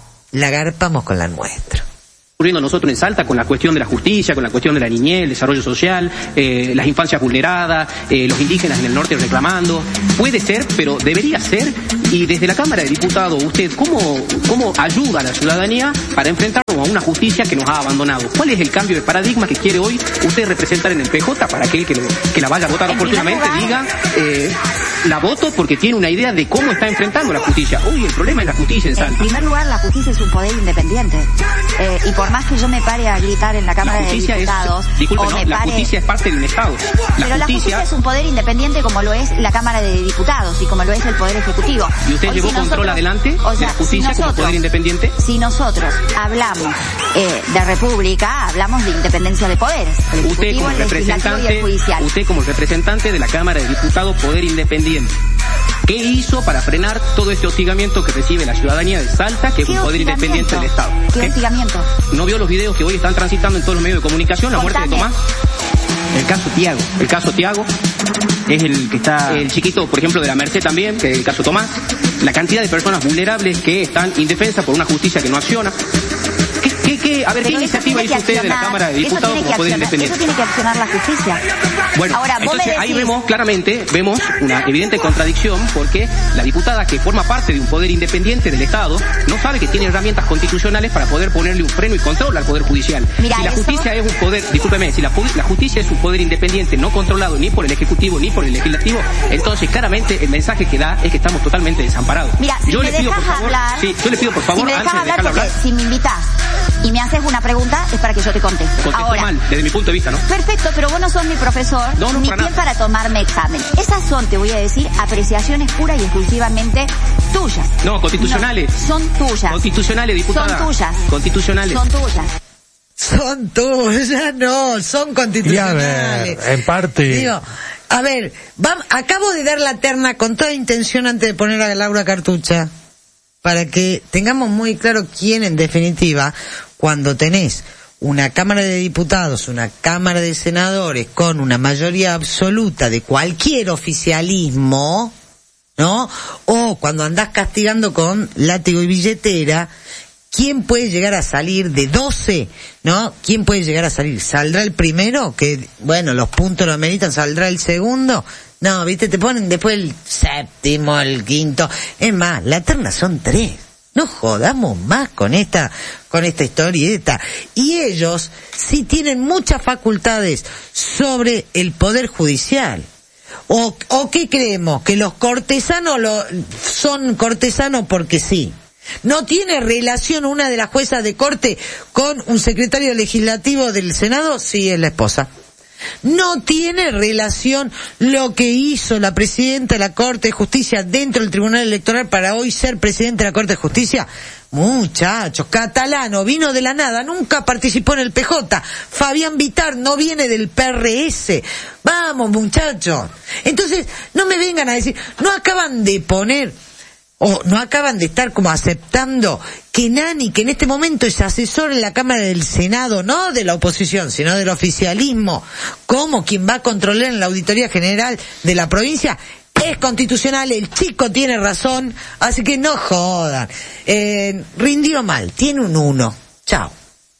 Speaker 1: la garpamos con la nuestra.
Speaker 5: Ocurriendo nosotros en Salta con la cuestión de la justicia, con la cuestión de la niñez, el desarrollo social, eh, las infancias vulneradas, eh, los indígenas en el norte reclamando. Puede ser, pero debería ser. Y desde la Cámara de Diputados, ¿usted cómo, cómo ayuda a la ciudadanía para enfrentarnos a una justicia que nos ha abandonado? ¿Cuál es el cambio de paradigma que quiere hoy usted representar en el P J para aquel que, lo, que la vaya a votar oportunamente diga, eh, la voto porque tiene una idea de cómo está enfrentando la justicia? Uy, el problema es la justicia en Salta.
Speaker 4: En primer lugar, la justicia es un poder independiente. Eh, y por más que yo me pare a gritar en la Cámara de Diputados,
Speaker 5: es, disculpe,
Speaker 4: o
Speaker 5: no,
Speaker 4: me
Speaker 5: la
Speaker 4: pare...
Speaker 5: justicia es parte de un Estado. La
Speaker 4: Pero
Speaker 5: justicia...
Speaker 4: la justicia es un poder independiente como lo es la Cámara de Diputados y como lo es el Poder Ejecutivo.
Speaker 5: ¿Y usted
Speaker 4: Hoy,
Speaker 5: llevó
Speaker 4: si
Speaker 5: control
Speaker 4: nosotros,
Speaker 5: adelante
Speaker 4: o sea,
Speaker 5: de la justicia
Speaker 4: si nosotros,
Speaker 5: como poder independiente?
Speaker 4: Si nosotros hablamos eh, de república, hablamos de independencia de poderes. El
Speaker 5: Usted
Speaker 4: Ejecutivo,
Speaker 5: como
Speaker 4: el Legislativo y el
Speaker 5: representante,
Speaker 4: Judicial.
Speaker 5: usted como representante de la Cámara de Diputados, poder independiente. ¿Qué hizo para frenar todo este hostigamiento que recibe la ciudadanía de Salta, que es un poder independiente del Estado?
Speaker 4: ¿Qué, ¿Qué hostigamiento?
Speaker 5: ¿No vio los videos que hoy están transitando en todos los medios de comunicación, la muerte de Tomás? El caso Tiago. El caso Tiago es el que está, el chiquito, por ejemplo, de la Merced también, que es el caso Tomás. La cantidad de personas vulnerables que están indefensas por una justicia que no acciona. ¿Qué, qué, qué, a ver,
Speaker 4: Pero
Speaker 5: ¿qué iniciativa hizo usted de la Cámara de Diputados como poder independiente?
Speaker 4: Eso tiene que accionar la justicia.
Speaker 5: Bueno,
Speaker 4: ahora, vos
Speaker 5: entonces
Speaker 4: me decís...
Speaker 5: ahí vemos claramente, vemos una evidente contradicción, porque la diputada que forma parte de un poder independiente del Estado no sabe que tiene herramientas constitucionales para poder ponerle un freno y control al Poder Judicial.
Speaker 4: Mira,
Speaker 5: si la
Speaker 4: eso...
Speaker 5: justicia es un poder, discúlpeme, si la, la justicia es un poder independiente no controlado ni por el Ejecutivo ni por el Legislativo, entonces claramente el mensaje que da es que estamos totalmente desamparados.
Speaker 4: Mira, si
Speaker 5: yo
Speaker 4: me
Speaker 5: le pido
Speaker 4: dejas
Speaker 5: por favor,
Speaker 4: hablar,
Speaker 5: sí, yo le pido por favor,
Speaker 4: si me
Speaker 5: antes
Speaker 4: dejas
Speaker 5: de
Speaker 4: hablar,
Speaker 5: dejarlo
Speaker 4: porque
Speaker 5: hablar,
Speaker 4: si me invitas y me haces una pregunta es para que yo te conteste.
Speaker 5: contestó
Speaker 4: Ahora,
Speaker 5: mal, desde mi punto de vista, ¿no?
Speaker 4: Perfecto, pero vos no sos mi profesor,
Speaker 5: no, no,
Speaker 4: ni
Speaker 5: para
Speaker 4: quien
Speaker 5: nada.
Speaker 4: para tomarme examen. Esas son, te voy a decir, apreciaciones puras y exclusivamente tuyas.
Speaker 5: No, constitucionales.
Speaker 4: No, son tuyas.
Speaker 5: Constitucionales, diputada.
Speaker 4: Son tuyas.
Speaker 5: Constitucionales.
Speaker 4: Son tuyas.
Speaker 1: Son tuyas, no, son constitucionales.
Speaker 2: Y a ver, en parte...
Speaker 1: Digo, a ver, va, acabo de dar la terna con toda intención antes de poner a Laura Cartucha, para que tengamos muy claro quién, en definitiva, cuando tenés una Cámara de Diputados, una Cámara de Senadores con una mayoría absoluta de cualquier oficialismo, ¿no? O cuando andás castigando con látigo y billetera, ¿quién puede llegar a salir de doce? ¿No? ¿Quién puede llegar a salir? ¿Saldrá el primero? Que, bueno, los puntos lo ameritan. ¿Saldrá el segundo? No, viste, te ponen después el séptimo, el quinto. Es más, la terna son tres. No jodamos más con esta, con esta historieta. Y ellos sí tienen muchas facultades sobre el Poder Judicial. ¿O, o qué creemos? ¿Que los cortesanos lo, son cortesanos porque sí? ¿No tiene relación una de las juezas de corte con un secretario legislativo del Senado? Sí, es la esposa. ¿No tiene relación lo que hizo la presidenta de la Corte de Justicia dentro del Tribunal Electoral para hoy ser presidente de la Corte de Justicia? Muchachos, Catalano vino de la nada, nunca participó en el P J. Fabián Vittar no viene del P R S. Vamos, muchachos. Entonces, no me vengan a decir, no acaban de poner... o no acaban de estar como aceptando que Nani, que en este momento es asesor en la Cámara del Senado, no de la oposición, sino del oficialismo, como quien va a controlar en la Auditoría General de la provincia, es constitucional, el chico tiene razón, así que no jodan. Eh, rindió mal, tiene un uno. Chao.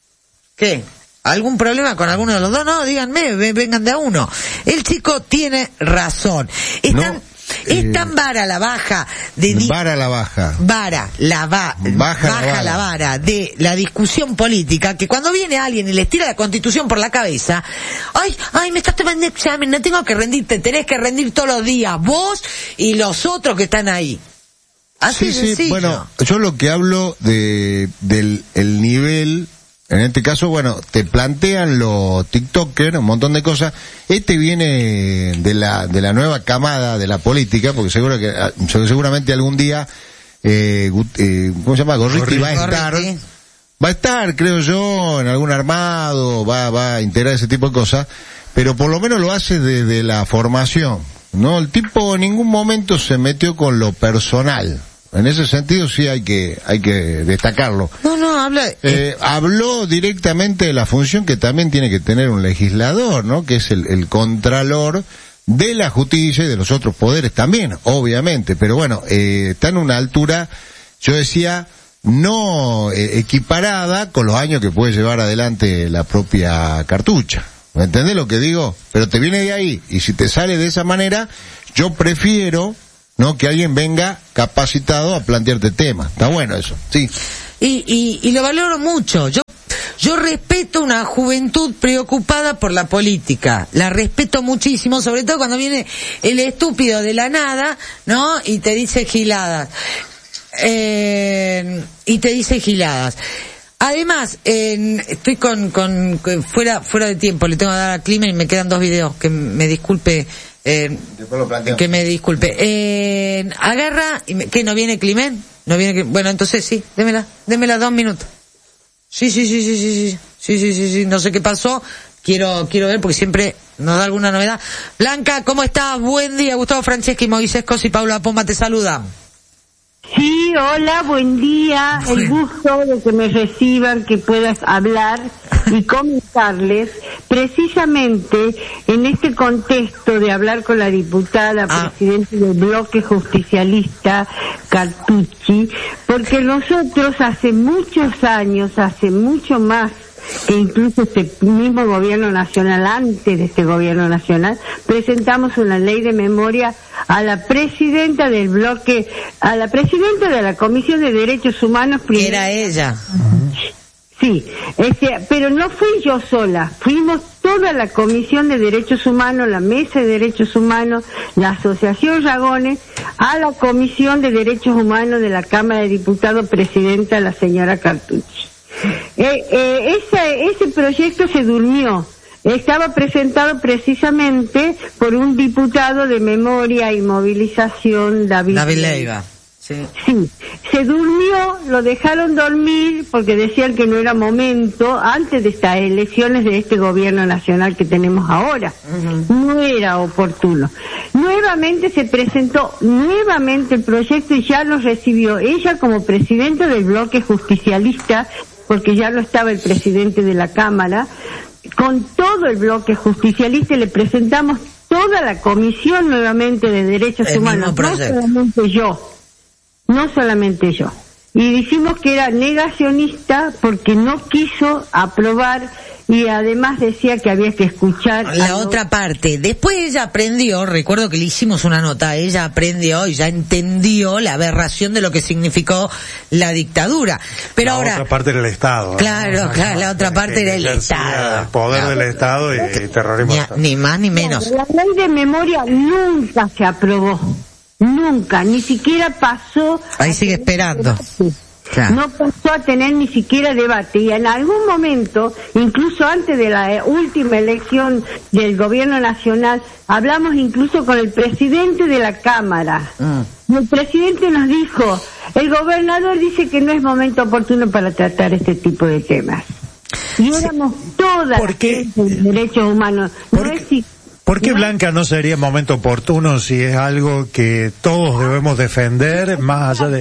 Speaker 1: ¿Qué? ¿Algún problema con alguno de los dos? No, díganme, vengan de a uno. El chico tiene razón. Están... No. Es eh, tan vara la baja de di-
Speaker 3: vara la baja
Speaker 1: vara la va
Speaker 3: baja,
Speaker 1: baja
Speaker 3: la, vara.
Speaker 1: la vara de la discusión política, que cuando viene alguien y les tira la Constitución por la cabeza, ay ay me estás tomando examen, no tengo que rendirte, tenés que rendir todos los días vos y los otros que están ahí. Así
Speaker 3: sí,
Speaker 1: sencillo.
Speaker 3: Sí, bueno, yo lo que hablo de del el nivel. En este caso, bueno, te plantean los TikTokers, un montón de cosas. Este viene de la de la nueva camada de la política, porque seguro que seguramente algún día, eh, eh, ¿cómo se llama? Gorriti va a estar, Gorriti. va a estar, creo yo, en algún armado, va va a integrar ese tipo de cosas, pero por lo menos lo hace desde la formación, ¿no? El tipo en ningún momento se metió con lo personal. En ese sentido sí hay que hay que destacarlo.
Speaker 1: No, no, habla...
Speaker 3: Eh, habló directamente de la función que también tiene que tener un legislador, ¿no? Que es el, el contralor de la justicia y de los otros poderes también, obviamente. Pero bueno, eh, está en una altura, yo decía, no eh, equiparada con los años que puede llevar adelante la propia cartucha. ¿Me entendés lo que digo? Pero te viene de ahí, y si te sale de esa manera, yo prefiero, ¿no?, que alguien venga capacitado a plantearte temas. Está bueno eso, sí.
Speaker 1: Y, y, y lo valoro mucho. Yo yo respeto una juventud preocupada por la política. La respeto muchísimo, sobre todo cuando viene el estúpido de la nada, ¿no? Y te dice giladas. Eh, y te dice giladas. Además, eh, estoy con, con, con fuera fuera de tiempo, le tengo que dar al clima y me quedan dos videos, que me disculpe, eh, que me disculpe. Eh, agarra, y me, ¿qué, no viene Climent? No viene, bueno, entonces sí, démela, démela dos minutos. Sí, sí, sí, sí, sí, sí, sí, sí, sí, sí, no sé qué pasó, quiero, quiero ver porque siempre nos da alguna novedad. Blanca, ¿cómo estás? Buen día, Gustavo Franceschi, Moisés Cos y Paula Pomba te saludan.
Speaker 6: Sí, hola, buen día, el gusto de que me reciban, que puedas hablar y comentarles precisamente en este contexto de hablar con la diputada ah. presidente del bloque justicialista Cartucci, porque nosotros hace muchos años, hace mucho más que incluso este mismo gobierno nacional, antes de este gobierno nacional, presentamos una ley de memoria a la presidenta del bloque, a la presidenta de la Comisión de Derechos Humanos.
Speaker 1: Que era ella.
Speaker 6: Sí, este, pero no fui yo sola, fuimos toda la Comisión de Derechos Humanos, la Mesa de Derechos Humanos, la Asociación Ragones, a la Comisión de Derechos Humanos de la Cámara de Diputados, presidenta la señora Cartucci. Eh, eh, ese, ese proyecto se durmió. Estaba presentado precisamente por un diputado de Memoria y Movilización, David,
Speaker 1: David Leiva. Sí.
Speaker 6: Sí, se durmió, lo dejaron dormir porque decían que no era momento, antes de estas elecciones de este gobierno nacional que tenemos ahora. Uh-huh. No era oportuno. Nuevamente se presentó, nuevamente el proyecto y ya lo recibió ella como presidenta del bloque justicialista, porque ya no estaba el presidente de la Cámara, con todo el bloque justicialista le presentamos toda la comisión nuevamente de derechos
Speaker 1: el
Speaker 6: humanos, no solamente yo, no solamente yo. Y dijimos que era negacionista porque no quiso aprobar y además decía que había que escuchar
Speaker 1: la otra parte. Después ella aprendió, recuerdo que le hicimos una nota, ella aprendió y ya entendió la aberración de lo que significó la dictadura. Pero
Speaker 2: la
Speaker 1: ahora...
Speaker 2: La otra parte era el Estado.
Speaker 1: Claro, ¿no? Claro, la otra parte era el Estado.
Speaker 2: El poder
Speaker 1: claro.
Speaker 2: del Estado y, y terrorismo.
Speaker 1: Ni, ni más ni menos.
Speaker 6: La ley de memoria nunca se aprobó. Nunca, ni siquiera pasó...
Speaker 1: Ahí sigue esperando.
Speaker 6: Claro. No pasó a tener ni siquiera debate y en algún momento, incluso antes de la última elección del gobierno nacional, hablamos incluso con el presidente de la Cámara. Mm. Y el presidente nos dijo, el gobernador dice que no es momento oportuno para tratar este tipo de temas. Y éramos sí. todas
Speaker 2: ¿Por qué?
Speaker 6: Los derechos humanos.
Speaker 2: ¿Por
Speaker 6: no
Speaker 2: qué?
Speaker 6: es si
Speaker 2: ¿Por qué,
Speaker 6: ¿no?
Speaker 2: Blanca, no sería momento oportuno si es algo que todos debemos defender más allá de...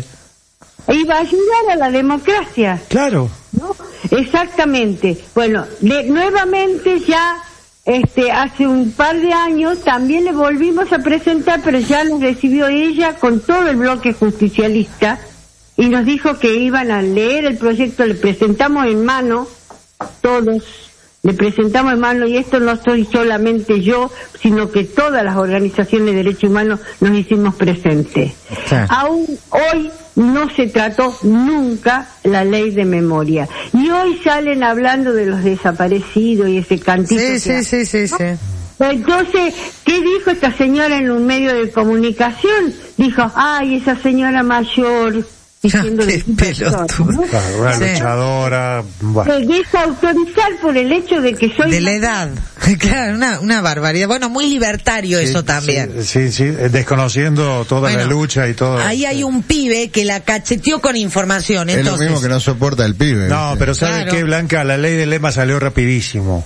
Speaker 6: Iba a ayudar a la democracia.
Speaker 2: Claro.
Speaker 6: ¿No? Exactamente. Bueno, de, nuevamente ya, este, hace un par de años también le volvimos a presentar, pero ya nos recibió ella con todo el bloque justicialista y nos dijo que iban a leer el proyecto, le presentamos en mano, todos, le presentamos en mano, y esto no soy solamente yo, sino que todas las organizaciones de derechos humanos nos hicimos presentes. Sí. Aún hoy no se trató nunca la ley de memoria. Y hoy salen hablando de los desaparecidos y ese cantito.
Speaker 1: Sí, sí, sí, sí, sí.
Speaker 6: Entonces, ¿qué dijo esta señora en un medio de comunicación? Dijo, ay, esa señora mayor... diciendo
Speaker 1: qué pelotudo,
Speaker 6: ¿no?
Speaker 2: Claro, una
Speaker 1: sí.
Speaker 2: luchadora, bueno.
Speaker 6: Desautorizar por el hecho de que soy
Speaker 1: de la edad, claro, una una barbaridad. Bueno, muy libertario sí, eso también.
Speaker 2: Sí, sí, sí, desconociendo toda bueno, la lucha y todo.
Speaker 1: Ahí hay un pibe que la cacheteó con información. Entonces...
Speaker 3: Es lo mismo que no soporta el pibe.
Speaker 2: No,
Speaker 3: ¿viste?
Speaker 2: pero ¿sabe
Speaker 1: claro.
Speaker 2: qué, Blanca? La ley del lema salió rapidísimo.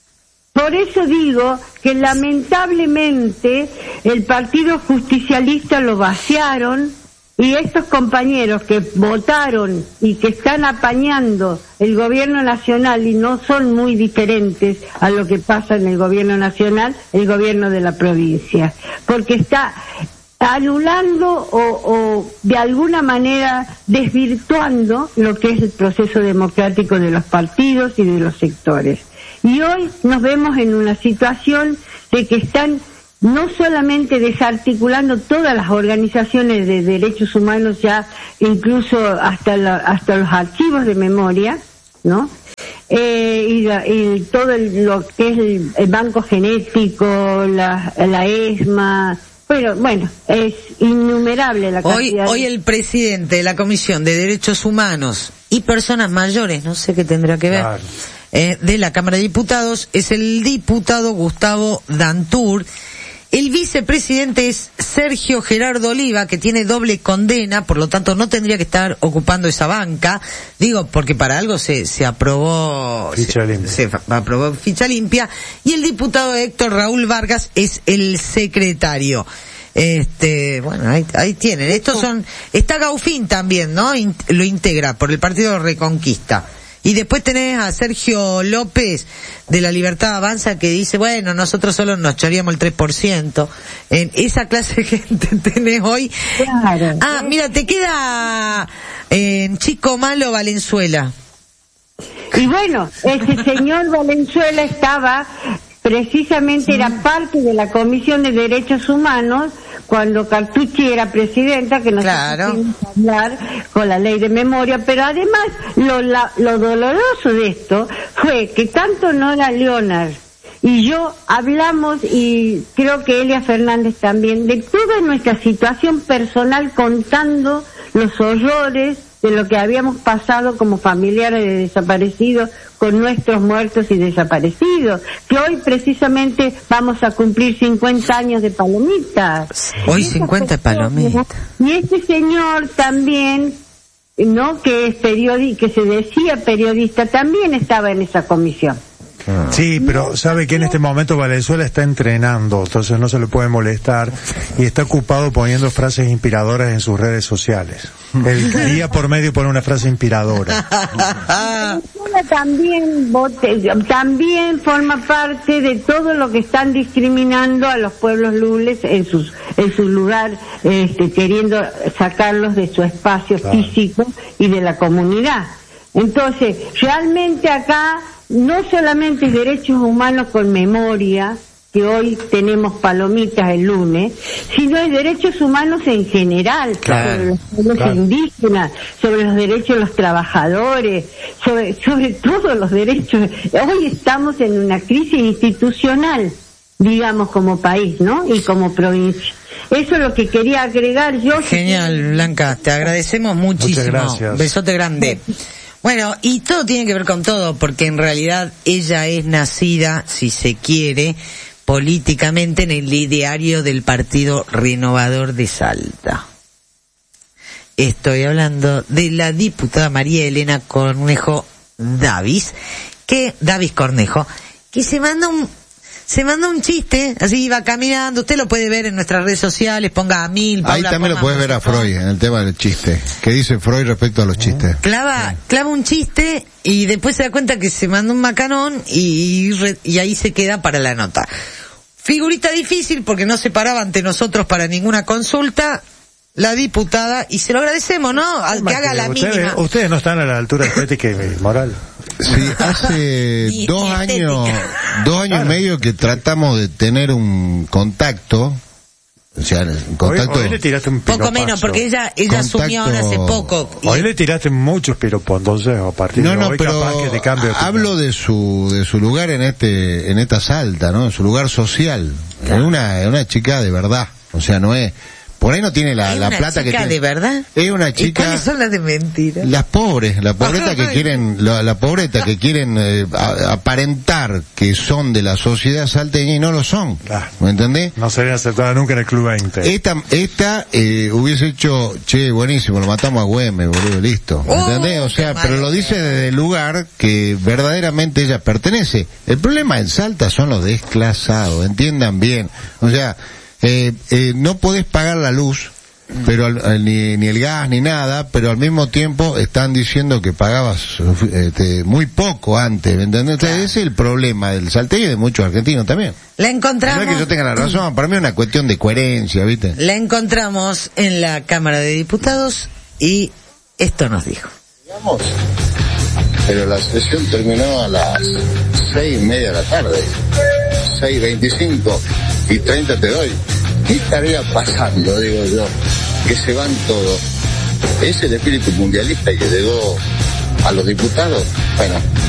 Speaker 6: Por eso digo que lamentablemente el Partido Justicialista lo vaciaron Y estos compañeros que votaron y que están apañando el gobierno nacional y no son muy diferentes a lo que pasa en el gobierno nacional, el gobierno de la provincia, porque está anulando o, o de alguna manera desvirtuando lo que es el proceso democrático de los partidos y de los sectores. Y hoy nos vemos en una situación de que están no solamente desarticulando todas las organizaciones de derechos humanos, ya incluso hasta la, hasta los archivos de memoria, ¿no? Eh, y, la, y todo el, lo que es el, el banco genético, la, la ESMA, pero bueno, es innumerable la cantidad.
Speaker 1: Hoy, hoy el presidente de la Comisión de Derechos Humanos y Personas Mayores, no sé qué tendrá que ver, claro. eh, de la Cámara de Diputados, es el diputado Gustavo Dantur. El vicepresidente es Sergio Gerardo Oliva, que tiene doble condena, por lo tanto no tendría que estar ocupando esa banca. Digo, porque para algo se, se aprobó,
Speaker 2: ficha
Speaker 1: se,
Speaker 2: limpia.
Speaker 1: se aprobó ficha limpia. Y el diputado Héctor Raúl Vargas es el secretario. Este, bueno, ahí, ahí tienen. Estos son, está Gaufín también, ¿no? In, lo integra por el Partido Reconquista. Y después tenés a Sergio López de La Libertad Avanza, que dice, bueno, nosotros solo nos choreamos el tres por ciento. En esa clase de gente tenés hoy.
Speaker 6: Claro.
Speaker 1: Ah, mira, te queda en eh, Chico Malo Valenzuela.
Speaker 6: Y bueno, ese señor Valenzuela estaba, precisamente era parte de la Comisión de Derechos Humanos cuando Cartucci era presidenta, que nosotros
Speaker 1: claro.
Speaker 6: tuvimos que hablar con la ley de memoria, pero además lo, la, lo doloroso de esto fue que tanto Nora Leonard y yo hablamos, y creo que Elia Fernández también, de toda nuestra situación personal, contando los horrores de lo que habíamos pasado como familiares de desaparecidos, con nuestros muertos y desaparecidos, que hoy precisamente vamos a cumplir cincuenta años de Palomitas.
Speaker 1: Hoy cincuenta Palomitas.
Speaker 6: Y este señor también, ¿no?, que es periodista, que se decía periodista, también estaba en esa comisión.
Speaker 2: Sí, pero sabe que en este momento Valenzuela está entrenando, entonces no se le puede molestar, y está ocupado poniendo frases inspiradoras en sus redes sociales. El día por medio pone una frase inspiradora.
Speaker 6: También, también forma parte de todo lo que están discriminando a los pueblos lules en sus en su lugar, este, queriendo sacarlos de su espacio claro. físico y de la comunidad. Entonces, realmente acá no solamente es derechos humanos con memoria, que hoy tenemos Palomitas el lunes, sino es derechos humanos en general, claro, sobre los pueblos claro. indígenas, sobre los derechos de los trabajadores, sobre, sobre todos los derechos. Hoy estamos en una crisis institucional, digamos, como país, ¿no? Y como provincia. Eso es lo que quería agregar yo.
Speaker 1: Genial, Blanca, te agradecemos muchísimo.
Speaker 2: Muchas gracias.
Speaker 1: Besote grande. Bueno, y todo tiene que ver con todo, porque en realidad ella es nacida, si se quiere, políticamente en el ideario del Partido Renovador de Salta. Estoy hablando de la diputada María Elena Cornejo Davis, que, Davis Cornejo, que se manda un, se manda un chiste, así iba caminando, usted lo puede ver en nuestras redes sociales, ponga a mil, Paula,
Speaker 3: ahí también lo puedes ver a Freud, en el tema del chiste. ¿Qué dice Freud respecto a los chistes?
Speaker 1: Clava,
Speaker 3: sí.
Speaker 1: clava un chiste y después se da cuenta que se manda un macanón y, y, y ahí se queda para la nota. Figurita difícil porque no se paraba ante nosotros para ninguna consulta, la diputada, y se lo agradecemos, ¿no? Al que haga la
Speaker 2: ustedes,
Speaker 1: mínima.
Speaker 2: Ustedes no están a la altura de ética y moral.
Speaker 3: Sí, hace
Speaker 1: Ni-
Speaker 3: dos
Speaker 1: ni
Speaker 3: años,
Speaker 1: estética.
Speaker 3: dos años y medio que tratamos de tener un contacto, o sea, un contacto.
Speaker 2: Hoy, hoy le tiraste un
Speaker 1: Poco
Speaker 2: piropazo.
Speaker 1: menos, porque ella ella
Speaker 3: Contacto-
Speaker 1: asumió ahora hace poco. Y-
Speaker 2: Hoy le tiraste muchos piropos, entonces a partir
Speaker 3: No,
Speaker 2: de
Speaker 3: no,
Speaker 2: hoy
Speaker 3: pero
Speaker 2: capaz que te cambie de opinión.
Speaker 3: hablo de su de su lugar en este en esta Salta, ¿no? En su lugar social. Es una es una chica de verdad, o sea, no es por ahí no tiene la,
Speaker 1: ¿Es
Speaker 3: la
Speaker 1: una
Speaker 3: plata que
Speaker 1: chica
Speaker 3: tiene.
Speaker 1: de verdad?
Speaker 3: Es una
Speaker 1: ¿Y
Speaker 3: chica.
Speaker 1: cuáles son las de mentira?
Speaker 3: Las pobres, la pobreta que quieren, la, la pobreta que quieren eh, a- aparentar que son de la sociedad salteña y no lo son.
Speaker 2: Claro.
Speaker 3: ¿Me entendés?
Speaker 2: No sería aceptada nunca en el Club veinte.
Speaker 3: Esta, esta eh, hubiese hecho, che, buenísimo, lo matamos a Güemes, boludo, listo. ¿Me
Speaker 1: Oh,
Speaker 3: entendés? O sea,
Speaker 1: qué
Speaker 3: pero
Speaker 1: mal.
Speaker 3: lo dice desde el lugar que verdaderamente ella pertenece. El problema en Salta son los desclasados, entiendan bien. O sea, eh, eh, no podés pagar la luz pero al, ni, ni el gas ni nada, pero al mismo tiempo están diciendo que pagabas este, muy poco antes, ¿me entendés? Claro. Ese es el problema del salteño y de muchos argentinos también.
Speaker 1: La encontramos.
Speaker 3: No es que yo tenga la razón, para mí es una cuestión de coherencia, ¿viste?
Speaker 1: La encontramos en la Cámara de Diputados y esto nos dijo.
Speaker 7: Digamos, pero la sesión terminó a las seis y media de la tarde, seis veinticinco y treinta te doy. ¿Qué estaría pasando, digo yo? Que se van todos. ¿Es el espíritu mundialista que llegó a los diputados? Bueno,